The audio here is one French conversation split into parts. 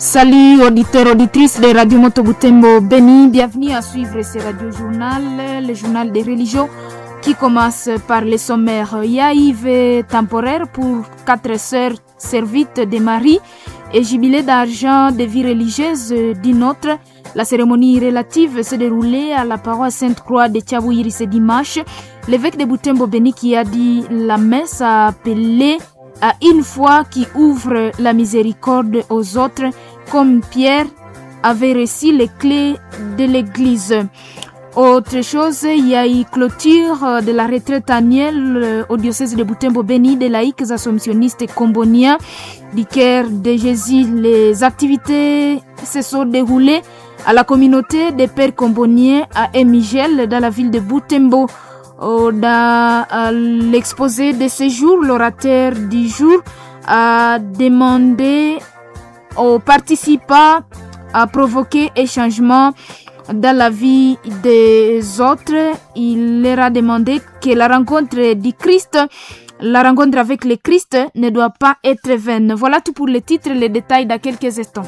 Salut auditeurs, auditrices de Radio Moto Butembo Beni, bienvenue à suivre ce radio-journal, le journal des religions qui commence par les sommaires. Yaïve temporaire pour 4 sœurs servites de Marie et jubilé d'argent de vie religieuse d'une autre. La cérémonie relative s'est déroulée à la paroisse Sainte-Croix de Tchabouiri ce dimanche. L'évêque de Butembo Beni qui a dit la messe a appelé à une foi qui ouvre la miséricorde aux autres, comme Pierre avait reçu les clés de l'église. Autre chose, il y a eu clôture de la retraite annuelle au diocèse de Butembo Beni des laïcs assomptionnistes comboniens du cœur de Jésus. Les activités se sont déroulées à la communauté des pères comboniens à Emigel dans la ville de Butembo. Dans l'exposé de ce jour, l'orateur du jour a demandé aux participants à provoquer un changement dans la vie des autres. Il leur a demandé que la rencontre du Christ, la rencontre avec le Christ ne doit pas être vaine. Voilà tout pour les titres, les détails dans quelques instants.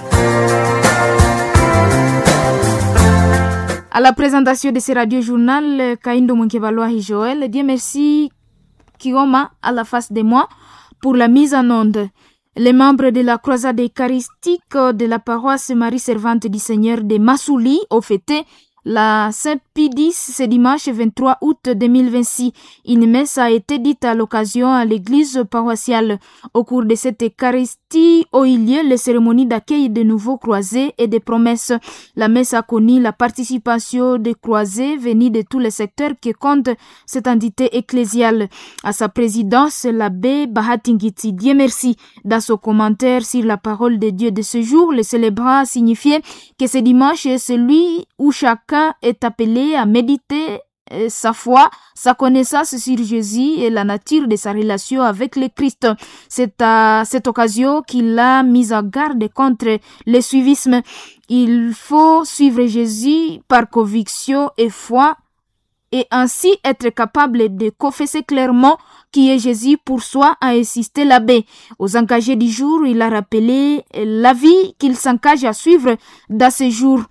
À la présentation de ce radio-journal, Kaindo Monkebaloa et Joël, Dieu merci Kioma à la face de moi pour la mise en onde. Les membres de la croisade eucharistique de la paroisse Marie Servante du Seigneur de Massouli ont fêté la Saint-Pie X ce dimanche 23 août 2026. Une messe a été dite à l'occasion à l'église paroissiale. Au cours de cette Eucharistie ont eu lieu les cérémonies d'accueil de nouveaux croisés et des promesses. La messe a connu la participation des croisés venus de tous les secteurs que compte cette entité ecclésiale. À sa présidence, l'abbé Bahatingiti, Dieu merci, dans son commentaire sur la parole de Dieu de ce jour, le célébrant a signifié que ce dimanche est celui où chacun est appelé à méditer sa foi, sa connaissance sur Jésus et la nature de sa relation avec le Christ. C'est à cette occasion qu'il a mis en garde contre le suivisme. Il faut suivre Jésus par conviction et foi et ainsi être capable de confesser clairement qui est Jésus pour soi, a insisté l'abbé. Aux engagés du jour, il a rappelé la vie qu'il s'engage à suivre dans ces jours.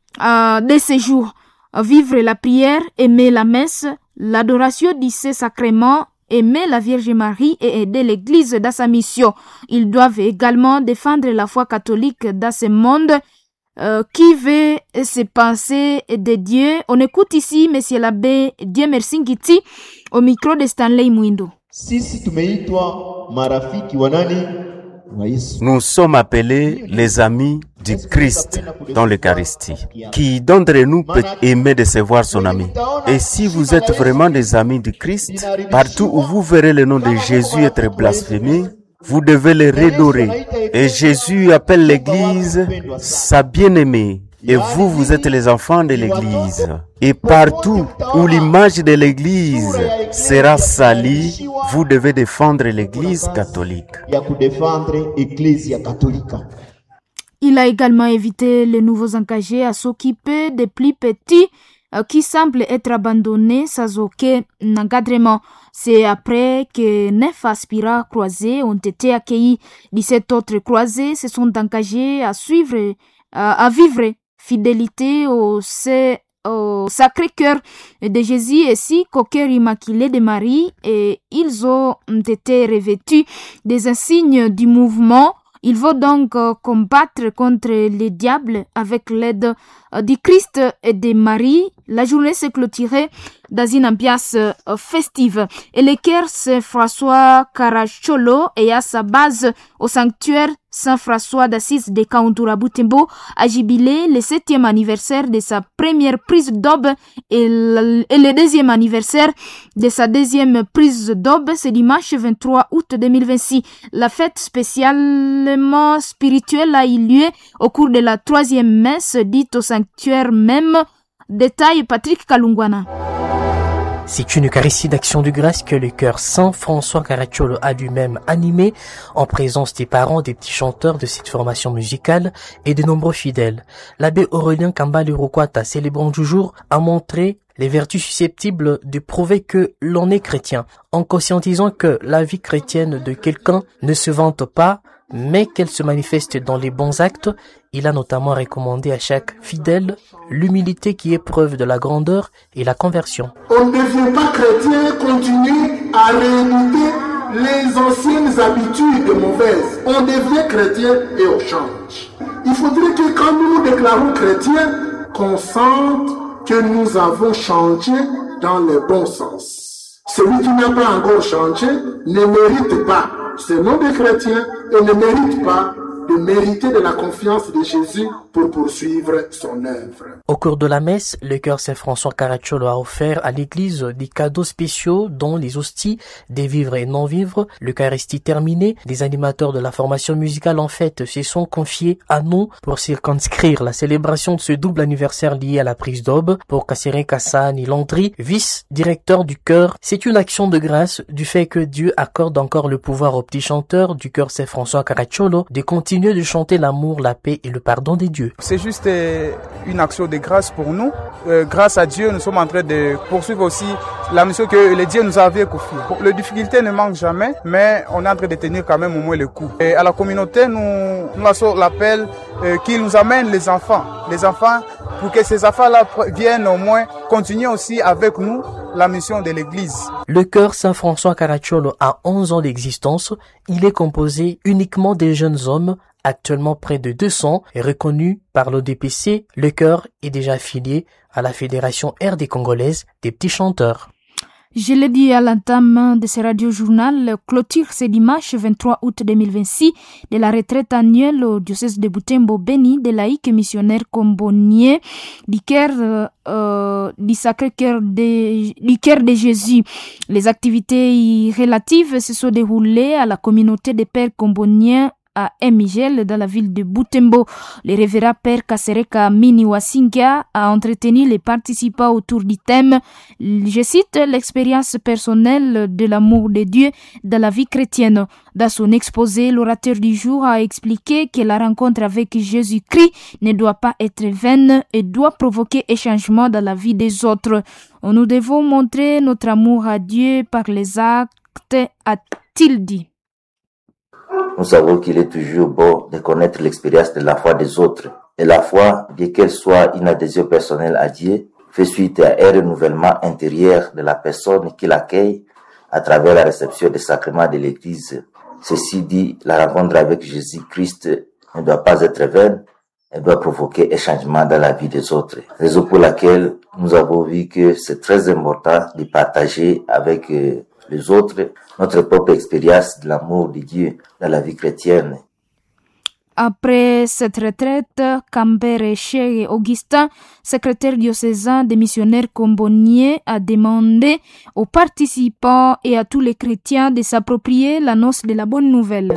De ces jours, vivre la prière, aimer la messe, l'adoration du Saint-Sacrement, aimer la Vierge Marie et aider l'Église dans sa mission. Ils doivent également défendre la foi catholique dans ce monde qui veut se penser de Dieu. On écoute ici Monsieur l'abbé Dieu merci Ngiti au micro de Stanley Mwindo. Sisi tumeitwa marafiki wa nani? Nous sommes appelés les amis du Christ dans l'Eucharistie. Qui d'entre nous peut aimer décevoir son ami? Et si vous êtes vraiment des amis du Christ, partout où vous verrez le nom de Jésus être blasphémé, vous devez le redorer. Et Jésus appelle l'Église sa bien-aimée. Et vous, vous êtes les enfants de l'Église. Et partout où l'image de l'Église sera salie, vous devez défendre l'Église catholique. Il a également invité les nouveaux engagés à s'occuper des plus petits qui semblent être abandonnés sans aucun encadrement. C'est après que 9 aspirants croisés ont été accueillis. 17 autres croisés se sont engagés à vivre fidélité au Sacré-Cœur de Jésus ainsi qu'au cœur immaculé de Marie, et ils ont été revêtus des insignes du mouvement. Ils vont donc combattre contre les diables avec l'aide du Christ et de Marie. La journée s'est clôturée dans une ambiance festive. Et le cœur Saint-François Caracciolo est à sa base au sanctuaire Saint-François d'Assise de Kauntura Butembo a jubilé le 7e anniversaire de sa première prise d'aube et le 2e anniversaire de sa 2e prise d'aube ce dimanche 23 août 2026. La fête spécialement spirituelle a eu lieu au cours de la 3e messe dite au sanctuaire même. Détail Patrick Kalungwana. C'est une Eucharistie d'action de grâce que le chœur Saint-François Caracciolo a lui-même animé en présence des parents des petits chanteurs de cette formation musicale et de nombreux fidèles. L'abbé Aurélien Kambale-Rukwata, célébrant du jour, a montré les vertus susceptibles de prouver que l'on est chrétien, en conscientisant que la vie chrétienne de quelqu'un ne se vante pas, mais qu'elle se manifeste dans les bons actes. Il a notamment recommandé à chaque fidèle l'humilité qui est preuve de la grandeur et la conversion. On ne devient pas chrétien, continue à rééditer les anciennes habitudes mauvaises. On devient chrétien et on change. Il faudrait que quand nous nous déclarons chrétiens, qu'on sente que nous avons changé dans le bon sens. Celui qui n'a pas encore changé ne mérite pas ce nom de chrétien et ne mérite pas de mériter de la confiance de Jésus pour poursuivre son œuvre. Au cours de la messe, le chœur Saint-François Caracciolo a offert à l'église des cadeaux spéciaux dont les hosties, des vivres et non-vivres. L'Eucharistie terminée, les animateurs de la formation musicale en fête se sont confiés à nous pour circonscrire la célébration de ce double anniversaire lié à la prise d'aube. Pour Kassere Kassani Landry, vice-directeur du chœur, c'est une action de grâce du fait que Dieu accorde encore le pouvoir aux petits chanteurs du chœur Saint-François Caracciolo de continuer de chanter l'amour, la paix et le pardon des dieux. C'est juste une action de grâce pour nous. Grâce à Dieu, nous sommes en train de poursuivre aussi la mission que le Dieu nous avait confiée. Les difficultés ne manquent jamais, mais on est en train de tenir quand même au moins le coup. Et à la communauté, nous lançons l'appel qu'ils nous amènent les enfants, pour que ces enfants-là viennent au moins continuer aussi avec nous la mission de l'Église. Le chœur Saint-François Caracciolo a 11 ans d'existence. Il est composé uniquement des jeunes hommes, actuellement près de 200, et reconnu par l'ODPC. Le chœur est déjà affilié à la Fédération RD Congolaise des petits chanteurs. Je l'ai dit à l'entame de ce radio-journal, clôture ce dimanche 23 août 2026 de la retraite annuelle au diocèse de Butembo-Beni des laïcs missionnaires comboniens du cœur du Sacré-Cœur du cœur de Jésus. Les activités relatives se sont déroulées à la communauté des pères comboniens à Emigel dans la ville de Butembo. Le révérend père Kasereka Miniwasinga a entretenu les participants autour du thème, je cite, l'expérience personnelle de l'amour de Dieu dans la vie chrétienne. Dans son exposé, l'orateur du jour a expliqué que la rencontre avec Jésus-Christ ne doit pas être vaine et doit provoquer un changement dans la vie des autres. Nous devons montrer notre amour à Dieu par les actes, a-t-il dit. Nous savons qu'il est toujours bon de connaître l'expérience de la foi des autres. Et la foi, bien qu'elle soit une adhésion personnelle à Dieu, fait suite à un renouvellement intérieur de la personne qui l'accueille à travers la réception des sacrements de l'Église. Ceci dit, la rencontre avec Jésus-Christ ne doit pas être vaine, elle doit provoquer un changement dans la vie des autres. Raison pour laquelle nous avons vu que c'est très important de partager avec les autres notre propre expérience de l'amour de Dieu dans la vie chrétienne. Après cette retraite, Cambere Cheikh Augustin, secrétaire diocésain des missionnaires comboniens, a demandé aux participants et à tous les chrétiens de s'approprier l'annonce de la bonne nouvelle.